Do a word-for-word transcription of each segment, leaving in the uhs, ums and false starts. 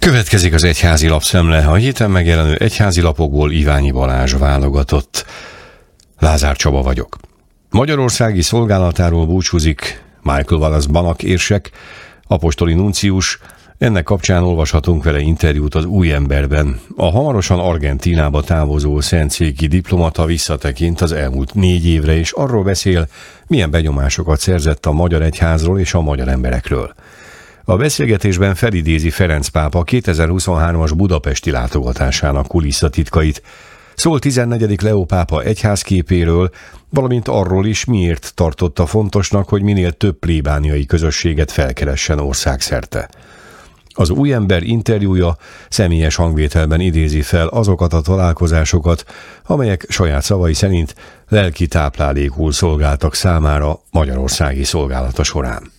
Következik az egyházi lapszemle, a héten megjelenő egyházi lapokból Iványi Balázs válogatott. Lázár Csaba vagyok. Magyarországi szolgálatáról búcsúzik Michael Wallace Banach érsek, apostoli nuncius. Ennek kapcsán olvashatunk vele interjút az Új Emberben. A hamarosan Argentínába távozó szentszéki diplomata visszatekint az elmúlt négy évre, és arról beszél, milyen benyomásokat szerzett a magyar egyházról és a magyar emberekről. A beszélgetésben felidézi Ferenc pápa kétezer-huszonhármas budapesti látogatásának kulisszatitkait, szól tizennegyedik Leó pápa egyházképéről, valamint arról is, miért tartotta fontosnak, hogy minél több plébániai közösséget felkeressen országszerte. Az Új Ember interjúja személyes hangvételben idézi fel azokat a találkozásokat, amelyek saját szavai szerint lelki táplálékul szolgáltak számára magyarországi szolgálata során.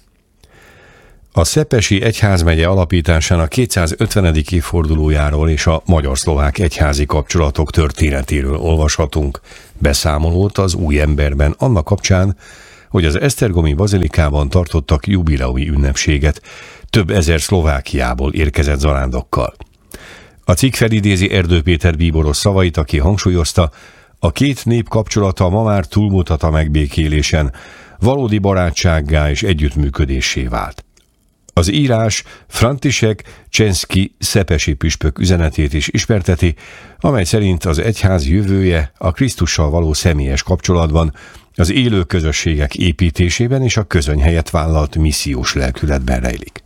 A Szepesi Egyházmegye alapításának kétszázötvenedik évfordulójáról és a magyar-szlovák egyházi kapcsolatok történetéről olvashatunk beszámolót az Új Emberben annak kapcsán, hogy az esztergomi bazilikában tartottak jubileumi ünnepséget több ezer Szlovákiából érkezett zarándokkal. A cikk felidézi Erdő Péter bíboros szavait, aki hangsúlyozta, a két nép kapcsolata ma már túlmutat a megbékélésen, valódi barátsággá és együttműködéssé vált. Az írás František Csenszky szepesi püspök üzenetét is ismerteti, amely szerint az egyház jövője a Krisztussal való személyes kapcsolatban, az élő közösségek építésében és a közöny helyett vállalt missziós lelkületben rejlik.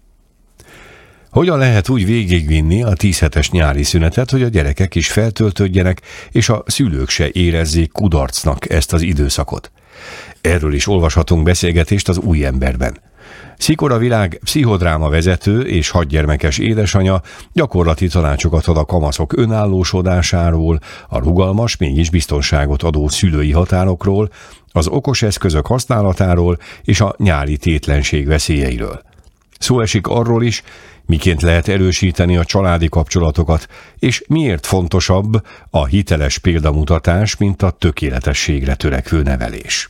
Hogyan lehet úgy végigvinni a tíz hetes nyári szünetet, hogy a gyerekek is feltöltődjenek, és a szülők se érezzék kudarcnak ezt az időszakot? Erről is olvashatunk beszélgetést az Új Emberben. Szikora Világ pszichodráma vezető és hatgyermekes édesanya gyakorlati tanácsokat ad a kamaszok önállósodásáról, a rugalmas, mégis biztonságot adó szülői határokról, az okos eszközök használatáról és a nyári tétlenség veszélyeiről. Szó esik arról is, miként lehet erősíteni a családi kapcsolatokat, és miért fontosabb a hiteles példamutatás, mint a tökéletességre törekvő nevelés.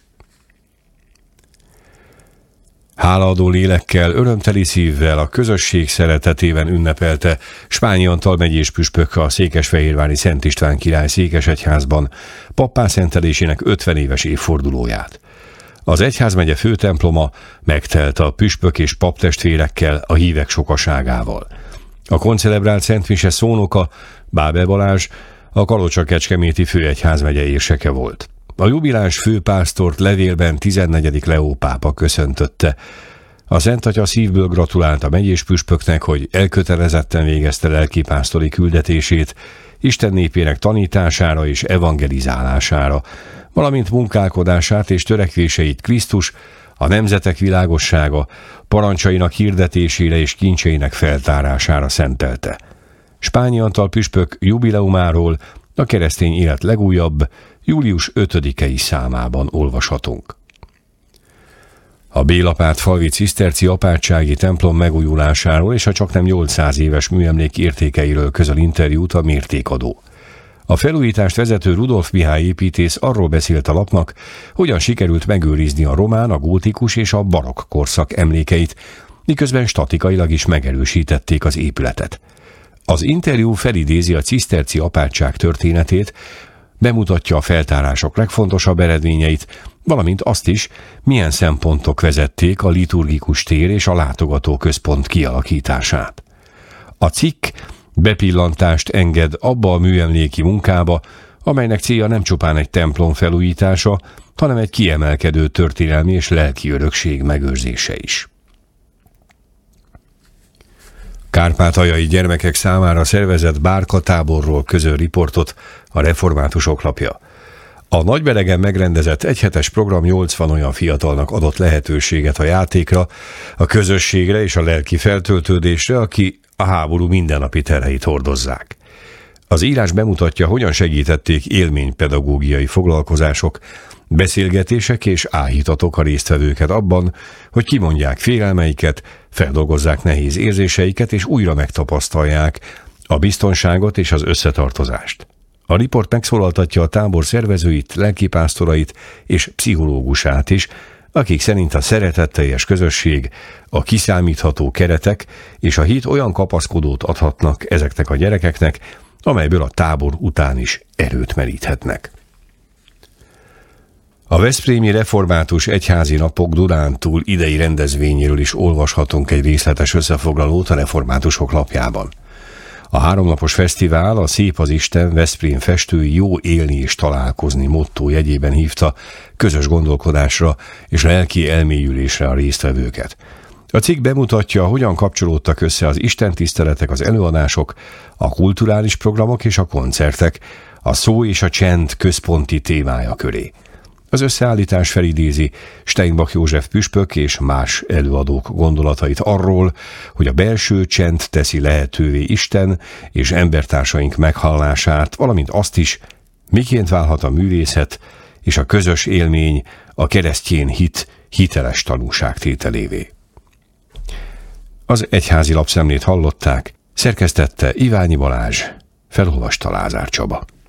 Hálaadó lélekkel, örömteli szívvel, a közösség szeretetében ünnepelte Spányi Antal megyés püspök a székesfehérvári Szent István király székesegyházban pappá szentelésének ötven éves évfordulóját. Az egyházmegye főtemploma megtelt a püspök és paptestvérekkel, a hívek sokaságával. A koncelebrált szentmise szónoka, Bábel Balázs, a Kalocsa-Kecskeméti főegyházmegye érseke volt. A jubiláns főpásztort levélben tizennegyedik Leó pápa köszöntötte. A Szent Atya szívből gratulált a megyés püspöknek, hogy elkötelezetten végezte lelkipásztori küldetését, Isten népének tanítására és evangelizálására, valamint munkálkodását és törekvéseit Krisztus, a nemzetek világossága, parancsainak hirdetésére és kincseinek feltárására szentelte. Spányi Antal püspök jubileumáról a keresztény élet legújabb, július ötödikei számában olvashatunk. A Bélapát falvi ciszterci apátsági templom megújulásáról és a csaknem nyolcszáz éves műemlék értékeiről közöl interjút a Mértékadó. A felújítást vezető Rudolf Mihály építész arról beszélt a lapnak, hogyan sikerült megőrizni a román, a gótikus és a barokk korszak emlékeit, miközben statikailag is megerősítették az épületet. Az interjú felidézi a ciszterci apátság történetét, bemutatja a feltárások legfontosabb eredményeit, valamint azt is, milyen szempontok vezették a liturgikus tér és a látogatóközpont kialakítását. A cikk bepillantást enged abba a műemléki munkába, amelynek célja nem csupán egy templom felújítása, hanem egy kiemelkedő történelmi és lelki örökség megőrzése is. Kárpátaljai gyermekek számára szervezett bárkatáborról közöl riportot a Reformátusok lapja. A Nagyberegen megrendezett egyhetes program nyolcvan olyan fiatalnak adott lehetőséget a játékra, a közösségre és a lelki feltöltődésre, aki a háború mindennapi terheit hordozzák. Az írás bemutatja, hogyan segítették élménypedagógiai foglalkozások, beszélgetések és áhítatok a résztvevőket abban, hogy kimondják félelmeiket, feldolgozzák nehéz érzéseiket és újra megtapasztalják a biztonságot és az összetartozást. A riport megszólaltatja a tábor szervezőit, lelkipásztorait és pszichológusát is, akik szerint a szeretetteljes közösség, a kiszámítható keretek és a hit olyan kapaszkodót adhatnak ezeknek a gyerekeknek, amelyből a tábor után is erőt meríthetnek. A veszprémi református egyházi napok Dunántúl idei rendezvényéről is olvashatunk egy részletes összefoglalót a reformátusok lapjában. A háromnapos fesztivál a Szép az Isten Veszprém festői jó élni és találkozni motto jegyében hívta közös gondolkodásra és lelki elmélyülésre a résztvevőket. A cikk bemutatja, hogyan kapcsolódtak össze az istentiszteletek, az előadások, a kulturális programok és a koncertek a szó és a csend központi témája köré. Az összeállítás felidézi Steinbach József püspök és más előadók gondolatait arról, hogy a belső csend teszi lehetővé Isten és embertársaink meghallását, valamint azt is, miként válhat a művészet és a közös élmény a keresztjén hit hiteles tanúságtételévé. Az egyházi lapszemlét hallották, szerkesztette Iványi Balázs, felolvasta Lázár Csaba.